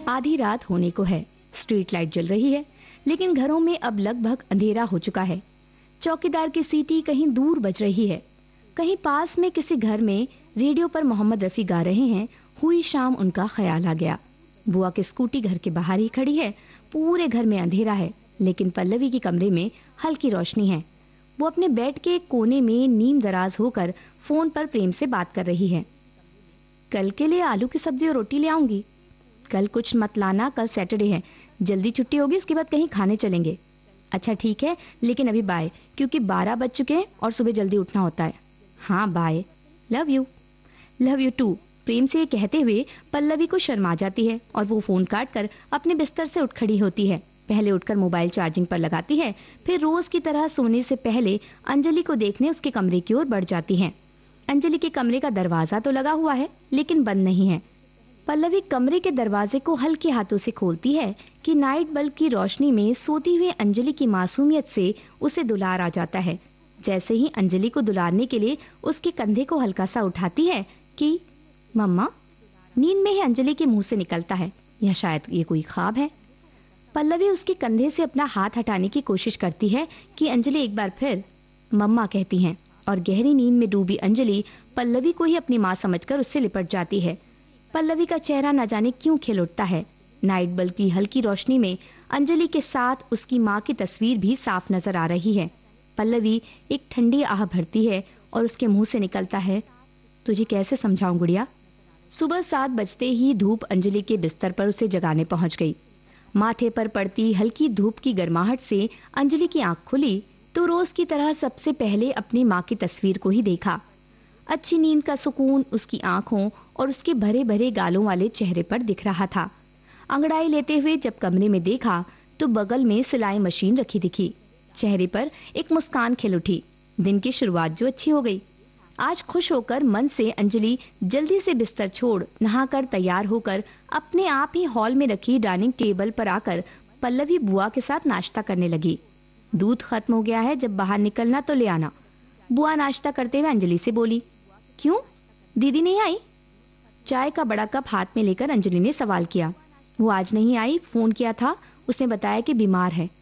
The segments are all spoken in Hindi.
आधी रात होने को है। स्ट्रीट लाइट जल रही है, लेकिन घरों में अब लगभग अंधेरा हो चुका है। चौकीदार की सीटी कहीं दूर बज रही है। कहीं पास में किसी घर में रेडियो पर मोहम्मद रफी गा रहे हैं, हुई शाम उनका ख्याल आ गया। बुआ की स्कूटी घर के बाहर ही खड़ी है। पूरे घर में अंधेरा है, लेकिन पल्लवी के कमरे में हल्की रोशनी है। वो अपने बेड के कोने में नीम दराज होकर फोन पर प्रेम से बात कर रही है। कल के लिए आलू की सब्जी और रोटी ले आऊंगी। कल कुछ मत लाना, कल सैटरडे है, जल्दी छुट्टी होगी, उसके बाद कहीं खाने चलेंगे। अच्छा ठीक है, लेकिन अभी बाय, क्योंकि 12 बज चुके हैं और सुबह जल्दी उठना होता है। हाँ बाय, लव यू टू। प्रेम से ये कहते हुए पल्लवी को शर्मा जाती है और वो फोन काट कर अपने बिस्तर से उठ खड़ी होती है। पहले उठकर मोबाइल चार्जिंग पर लगाती है, फिर रोज की तरह सोने से पहले अंजलि को देखने उसके कमरे की ओर बढ़ जाती है। अंजलि के कमरे का दरवाजा तो लगा हुआ है, लेकिन बंद नहीं है। पल्लवी कमरे के दरवाजे को हल्के हाथों से खोलती है कि नाइट बल्ब की रोशनी में सोती हुई अंजलि की मासूमियत से उसे दुलार आ जाता है। जैसे ही अंजलि को दुलारने के लिए उसके कंधे को हल्का सा उठाती है कि मम्मा, नींद में ही अंजलि के मुंह से निकलता है, या शायद ये कोई ख्वाब है। पल्लवी उसके कंधे से अपना हाथ हटाने की कोशिश करती है कि अंजलि एक बार फिर मम्मा कहती हैं, और गहरी नींद में डूबी अंजलि पल्लवी को ही अपनी माँ समझकर उससे लिपट जाती है। पल्लवी का चेहरा न जाने क्यों खिल उठता है। नाइट बल्ब की हल्की रोशनी में अंजलि के साथ उसकी माँ की तस्वीर भी साफ नजर आ रही है। पल्लवी एक ठंडी आह भरती है और उसके मुंह से निकलता है, तुझे कैसे समझाऊं गुड़िया। सुबह 7 बजते ही धूप अंजलि के बिस्तर पर उसे जगाने पहुंच गई। माथे पर पड़ती हल्की धूप की गर्माहट से अंजलि की आंख खुली तो रोज की तरह सबसे पहले अपनी माँ की तस्वीर को ही देखा। अच्छी नींद का सुकून उसकी आंखों और उसके भरे भरे गालों वाले चेहरे पर दिख रहा था। अंगड़ाई लेते हुए जब कमरे में देखा तो बगल में सिलाई मशीन रखी दिखी। चेहरे पर एक मुस्कान खिल उठी। दिन की शुरुआत जो अच्छी हो गई। आज खुश होकर मन से अंजलि जल्दी से बिस्तर छोड़ नहाकर तैयार होकर अपने आप ही हॉल में रखी डाइनिंग टेबल पर आकर पल्लवी बुआ के साथ नाश्ता करने लगी। दूध खत्म हो गया है, जब बाहर निकलना तो ले आना। बुआ नाश्ता करते हुए अंजलि से बोली, क्यों दीदी नहीं आई? चाय का बड़ा कप हाथ में लेकर अंजलि ने सवाल किया। वो आज नहीं आई, फोन किया था, उसने बताया कि बीमार है।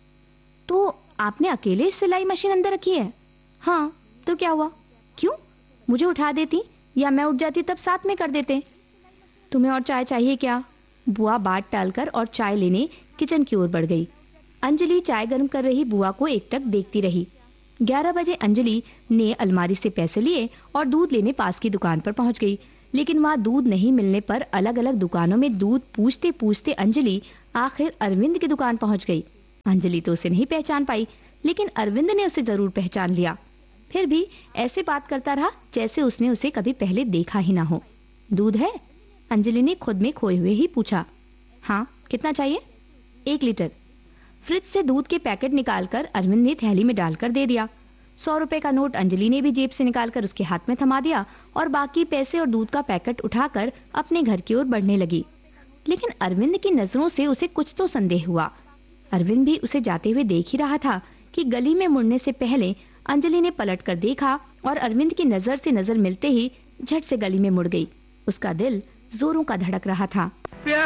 तो आपने अकेले सिलाई मशीन अंदर रखी है? हाँ, तो क्या हुआ? क्यों, मुझे उठा देती या मैं उठ जाती तब साथ में कर देते। तुम्हें और चाय चाहिए क्या? बुआ बात टालकर और चाय लेने किचन की ओर बढ़ गई। अंजलि चाय गर्म कर रही बुआ को एकटक देखती रही। 11 बजे अंजलि ने अलमारी से पैसे लिए और दूध लेने पास की दुकान पर पहुंच गई, लेकिन वहां दूध नहीं मिलने पर अलग अलग दुकानों में दूध पूछते पूछते अंजलि आखिर अरविंद की दुकान पहुंच गई। अंजलि तो उसे नहीं पहचान पाई, लेकिन अरविंद ने उसे जरूर पहचान लिया। फिर भी ऐसे बात करता रहा जैसे उसने उसे कभी पहले देखा ही ना हो। दूध है? अंजलि ने खुद में खोए हुए ही पूछा। हाँ, कितना चाहिए? 1 लीटर। फ्रिज से दूध के पैकेट निकालकर अरविंद ने थैली में डालकर दे दिया। 100 रुपए का नोट अंजलि ने भी जेब से निकालकर उसके हाथ में थमा दिया और बाकी पैसे और दूध का पैकेट उठाकर अपने घर की ओर बढ़ने लगी। लेकिन अरविंद की नजरों से उसे कुछ तो संदेह हुआ। अरविंद भी उसे जाते हुए देख ही रहा था कि गली में मुड़ने से पहले अंजलि ने पलट कर देखा और अरविंद की नजर से नजर मिलते ही झट से गली में मुड़ गई। उसका दिल जोरों का धड़क रहा था।